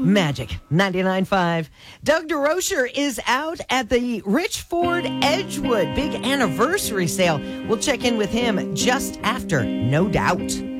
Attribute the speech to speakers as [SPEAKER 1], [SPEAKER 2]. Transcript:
[SPEAKER 1] Magic 99.5. Doug DeRocher is out at the Rich Ford Edgewood big anniversary sale. We'll check in with him just after No Doubt.